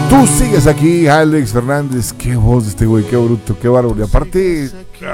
Tú sigues aquí, Alex Fernández. Qué voz de este güey, qué bruto, qué bárbaro. Y aparte,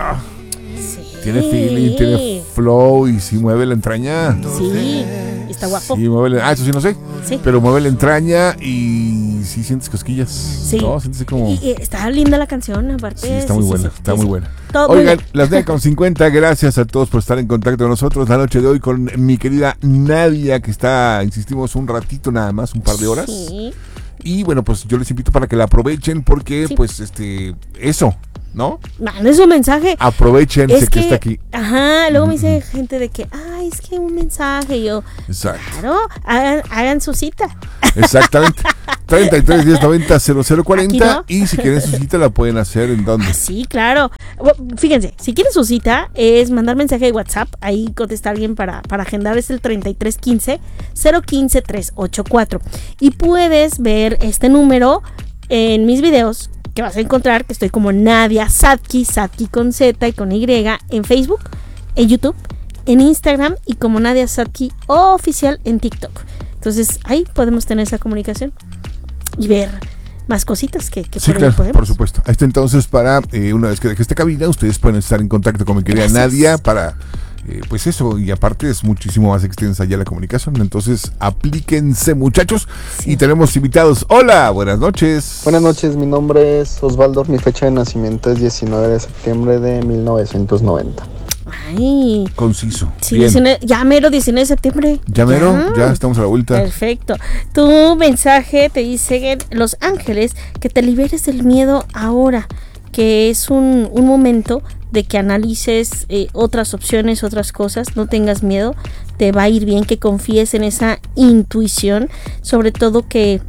tiene feeling, tiene flow y sí mueve la entraña. Sí, está guapo. Sí, eso sí no sé. Sí. Pero mueve la entraña y sí sientes cosquillas. Sí. No, sientes como... y está linda la canción, aparte. Sí, está muy buena, está muy buena. Todo Oigan, las 9:50, gracias a todos por estar en contacto con nosotros la noche de hoy con mi querida Nadia, que está, insistimos, un ratito nada más, un par de horas. Sí. Y bueno, pues yo les invito para que la aprovechen porque, pues, eso, ¿no? Manden su mensaje. Aprovechense que está aquí. Ajá, luego me dice gente de que, es que un mensaje. Y yo, exacto. Claro, hagan su cita. Exactamente. 33 10 90 0040. ¿No? Y si quieren su cita, la pueden hacer en dónde. Sí, claro. Fíjense, si quieren su cita, es mandar mensaje de WhatsApp. Ahí contesta alguien para agendar. Es el 3315 015 384. Y puedes ver este número en mis videos, que vas a encontrar que estoy como Nadia Sadki con Z y con Y, en Facebook, en YouTube, en Instagram y como Nadia Sadki oficial en TikTok. Entonces ahí podemos tener esa comunicación y ver más cositas que sí, claro, por supuesto. Ahí está entonces para una vez que deje esta cabina, ustedes pueden estar en contacto con mi querida Nadia para pues eso, y aparte es muchísimo más extensa ya la comunicación, entonces aplíquense, muchachos. Sí. Y tenemos invitados. Hola, buenas noches. Buenas noches, mi nombre es Osvaldo, mi fecha de nacimiento es 19 de septiembre de 1990. Ay, conciso. Sí, 19, ya mero 19 de septiembre. Ya mero, ya estamos a la vuelta. Perfecto. Tu mensaje te dice Los Ángeles que te liberes del miedo ahora, que es un momento de que analices otras opciones, otras cosas, no tengas miedo, te va a ir bien, que confíes en esa intuición, sobre todo que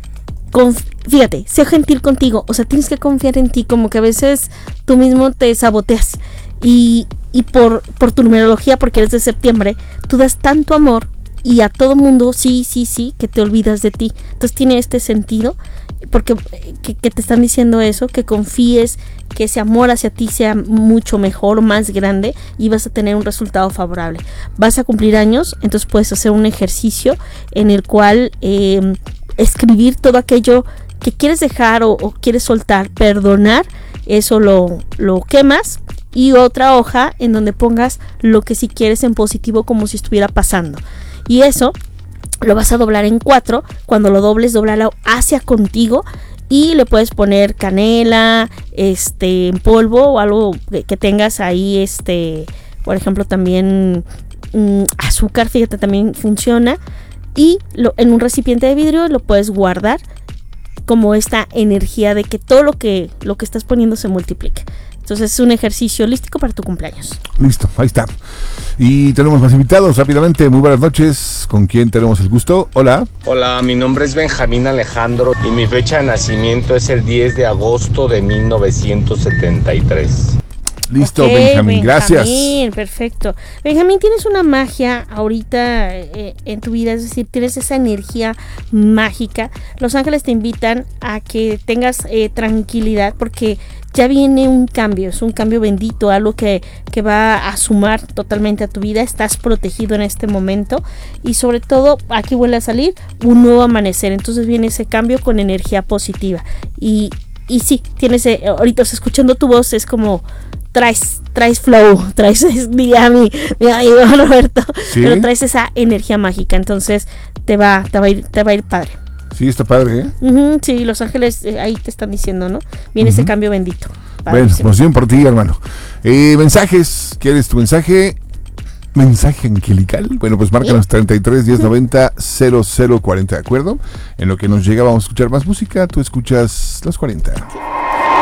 fíjate, sé gentil contigo, o sea, tienes que confiar en ti, como que a veces tú mismo te saboteas y por tu numerología, porque eres de septiembre, tú das tanto amor y a todo mundo sí, que te olvidas de ti. Entonces tiene este sentido, porque que te están diciendo eso, que confíes, que ese amor hacia ti sea mucho mejor, más grande, y vas a tener un resultado favorable. Vas a cumplir años, entonces puedes hacer un ejercicio en el cual escribir todo aquello que quieres dejar o quieres soltar, perdonar, eso lo quemas, y otra hoja en donde pongas lo que sí quieres en positivo, como si estuviera pasando. Y eso lo vas a doblar en 4. Cuando lo dobles, doblalo hacia contigo y le puedes poner canela, en polvo o algo que tengas ahí, por ejemplo, también azúcar, fíjate, también funciona. Y en un recipiente de vidrio lo puedes guardar como esta energía de que todo lo que estás poniendo se multiplique. Entonces es un ejercicio holístico para tu cumpleaños. Listo, ahí está. Y tenemos más invitados rápidamente. Muy buenas noches. ¿Con quién tenemos el gusto? Hola. Hola, mi nombre es Benjamín Alejandro y mi fecha de nacimiento es el 10 de agosto de 1973. Listo, Benjamín, gracias. Perfecto. Benjamín, tienes una magia ahorita en tu vida, es decir, tienes esa energía mágica. Los ángeles te invitan a que tengas tranquilidad, porque ya viene un cambio, es un cambio bendito, algo que va a sumar totalmente a tu vida. Estás protegido en este momento y sobre todo aquí vuelve a salir un nuevo amanecer, entonces viene ese cambio con energía positiva y sí, tienes, ahorita escuchando tu voz es como traes flow, traes mi amigo Roberto, ¿sí? Pero traes esa energía mágica, entonces te va a ir padre. Sí, está padre, ¿eh? Sí, los ángeles ahí te están diciendo, ¿no? Viene ese cambio bendito. Bueno, pues bien por ti, hermano. Mensajes, ¿quieres tu mensaje? ¿Mensaje angelical? Bueno, pues márcanos 33 10 90 0040, ¿de acuerdo? En lo que nos llega vamos a escuchar más música, tú escuchas los 40.